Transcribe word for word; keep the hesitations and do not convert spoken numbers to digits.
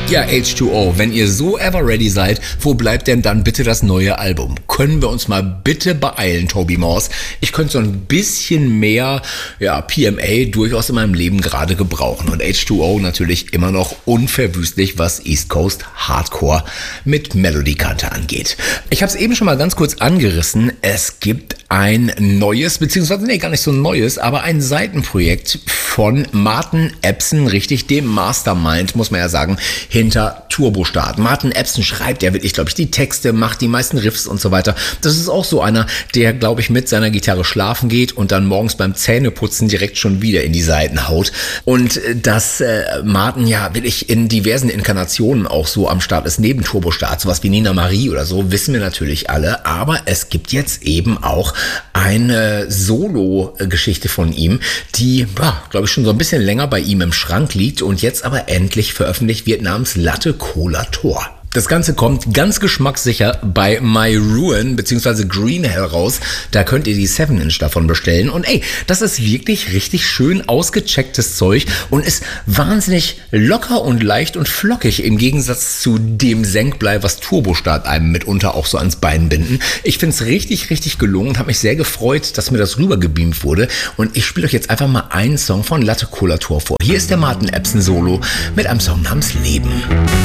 Ja, H zwei O, wenn ihr so ever ready seid, wo bleibt denn dann bitte das neue Album? Können wir uns mal bitte beeilen, Toby Morse? Ich könnte so ein bisschen mehr ja, P M A durchaus in meinem Leben gerade gebrauchen. Und H zwei O natürlich immer noch unverwüstlich, was East Coast Hardcore mit Melodie-Kante angeht. Ich habe es eben schon mal ganz kurz angerissen. Es gibt ein neues, beziehungsweise nee, gar nicht so ein neues, aber ein Seitenprojekt von Martin Epson, richtig dem Mastermind, muss man ja sagen, hinter Turbostart. Martin Epson schreibt ja wirklich, glaube ich, die Texte, macht die meisten Riffs und so weiter. Das ist auch so einer, der, glaube ich, mit seiner Gitarre schlafen geht und dann morgens beim Zähneputzen direkt schon wieder in die Saiten haut. Und dass äh, Martin ja wirklich in diversen Inkarnationen auch so am Start ist, neben Turbostart, sowas wie Nina Marie oder so, wissen wir natürlich alle. Aber es gibt jetzt eben auch eine Solo-Geschichte von ihm, die, ja, glaube ich, schon so ein bisschen länger bei ihm im Schrank liegt und jetzt aber endlich veröffentlicht wird namens Latte Cola Tor. Das Ganze kommt ganz geschmackssicher bei My Ruin bzw. Green Hell raus. Da könnt ihr die seven Inch davon bestellen. Und ey, das ist wirklich richtig schön ausgechecktes Zeug und ist wahnsinnig locker und leicht und flockig im Gegensatz zu dem Senkblei, was Turbostart einem mitunter auch so ans Bein binden. Ich finde es richtig, richtig gelungen und habe mich sehr gefreut, dass mir das rübergebeamt wurde. Und ich spiele euch jetzt einfach mal einen Song von Latte Cola Tor vor. Hier ist der Martin Epson Solo mit einem Song namens Leben.